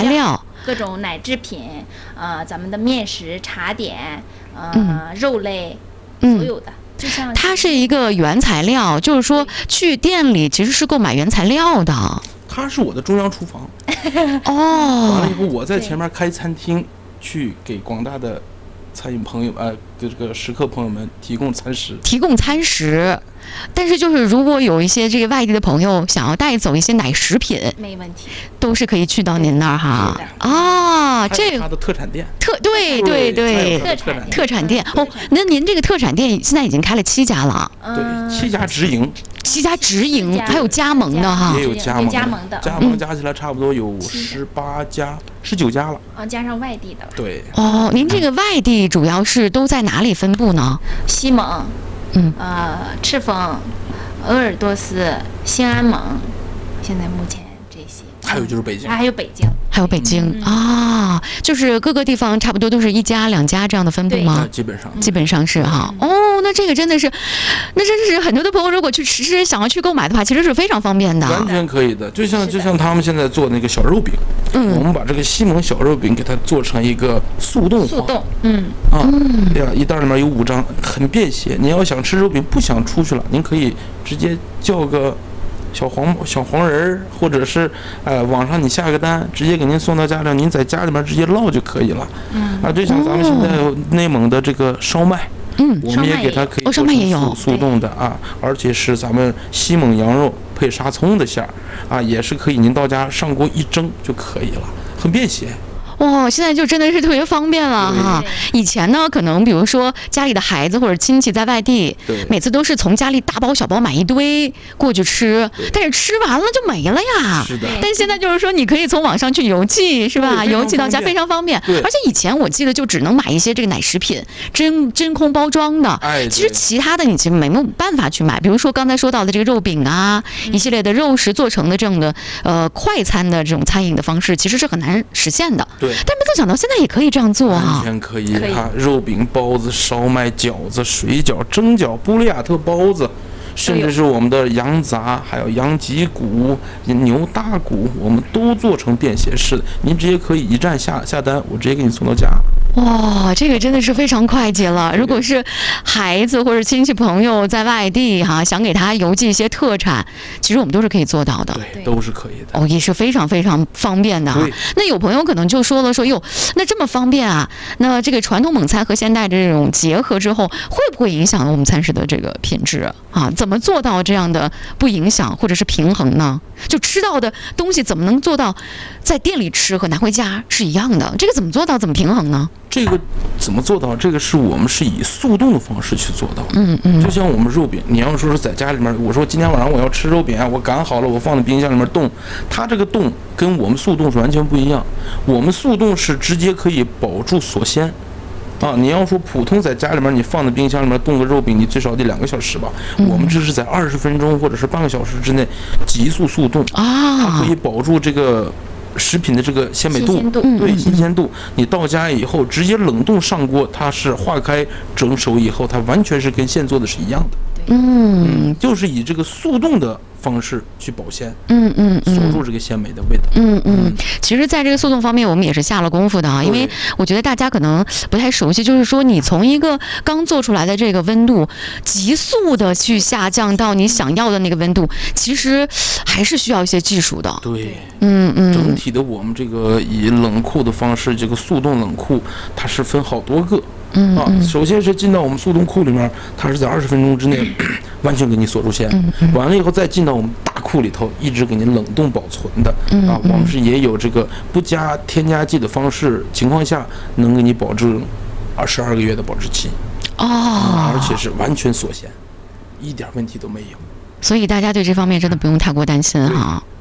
材料。 各种奶制品，咱们的面食、茶点，肉类，所有的，就像它是一个原材料，就是说去店里其实是购买原材料的。 它是我的中央厨房。 哦， 完了以后，我在前面开餐厅，去给广大的餐饮朋友给这个食客朋友们提供餐食。但是就是如果有一些这个外地的朋友想要带走一些奶食品， 没问题， 都是可以去到您那儿哈。这它的特产店。 对，特产店。哦，那您这个特产店现在已经开了7家了。 对，7家直营。 7家直营，还有加盟的哈。 也有加盟的， 加盟加起来差不多有18家、19家了。 加上外地的。 对。 哦，您这个外地主要是都在哪里分布呢？ 西蒙。赤峰、鄂尔多斯、兴安盟，现在目前这些， 还有就是北京， 还有北京， 就是各个地方差不多都是1家2家这样的分布吗？ 基本上是哈。那这个真的是很多的朋友如果去吃想要去购买的话，其实是非常方便的， 完全可以的。就像他们现在做那个小肉饼，我们把这个西蒙小肉饼给它做成一个速冻，一袋里面有5张，很便携。你要想吃肉饼不想出去了，您可以直接叫个小黄人，或者是网上你下个单，直接给您送到家里，您在家里面直接烙就可以了。就像咱们现在内蒙的这个烧麦，我们也给它可以烧麦也有速冻的而且是咱们西蒙羊肉配沙葱的馅儿也是可以，您到家上锅一蒸就可以了，很便携。 现在就真的是特别方便了哈。以前呢，可能比如说家里的孩子或者亲戚在外地，每次都是从家里大包小包买一堆过去吃，但是吃完了就没了呀。 是的。 但现在就是说，你可以从网上去邮寄，是吧？邮寄到家非常方便。而且以前我记得就只能买一些这个奶食品，真空包装的。其实其他的你其实没有办法去买，比如说刚才说到的这个肉饼一系列的肉食做成的这种的快餐的这种餐饮的方式，其实是很难实现的。 对。 但没曾想到现在也可以这样做完全可以肉饼、包子、烧麦、饺子、水饺、蒸饺、布利亚特包子，甚至是我们的羊杂，还有羊脊骨、牛大骨，我们都做成便携式的。您直接可以一站下单，我直接给你送到家。 这个真的是非常快捷了。如果是孩子或者亲戚朋友在外地想给他邮寄一些特产，其实我们都是可以做到的。 对，都是可以的。 也是非常非常方便的那有朋友可能就说了，哟，那这么方便那这个传统蒙餐和现代的这种结合之后，会不会影响我们餐食的这个品质怎么做到这样的不影响或者是平衡呢？就吃到的东西怎么能做到在店里吃和拿回家是一样的？这个怎么做到，怎么平衡呢？ 这个怎么做到？这个是我们是以速冻的方式去做到的。就像我们肉饼，你要说是在家里面，我说今天晚上我要吃肉饼我擀好了，我放在冰箱里面冻，它这个冻跟我们速冻是完全不一样。我们速冻是直接可以保住锁鲜你要说普通在家里面你放在冰箱里面冻个肉饼，你最少得2个小时吧。我们这是在20分钟或者是半个小时之内急速速冻它可以保住这个食品的这个鲜美度，对，新鲜度。你到家以后直接冷冻上锅，它是化开蒸熟以后，它完全是跟现做的是一样的。就是以这个速冻的方式去保鲜，锁住这个鲜美的味道。 其实在这个速冻方面我们也是下了功夫的因为我觉得大家可能不太熟悉，就是说你从一个刚做出来的这个温度急速的去下降到你想要的那个温度，其实还是需要一些技术的。 对，整体的我们这个以冷库的方式，这个速冻冷库它是分好多个。首先是进到我们速冻库里面，它是在20分钟之内完全给你锁住鲜，完了以后再进到我们大库里头，一直给您冷冻保存的我们是也有这个不加添加剂的方式情况下，能给你保证12个月的保质期而且是完全锁鲜，一点问题都没有。 所以大家对这方面真的不用太过担心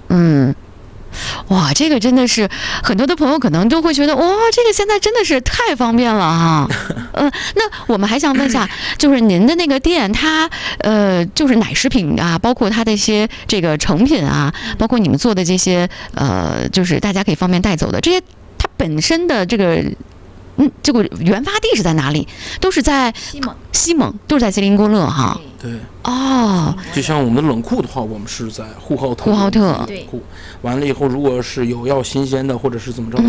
哇，这个真的是很多的朋友可能都会觉得这个现在真的是太方便了那我们还想问一下，就是您的那个店，它就是奶食品包括它的一些这个成品包括你们做的这些就是大家可以方便带走的这些，它本身的这个这个原发地是在哪里？都是在西蒙，都是在锡林郭勒对。 哦， 就像我们的冷库的话，我们是在呼和浩特。 呼和浩特。 完了以后，如果是有要新鲜的或者是怎么着。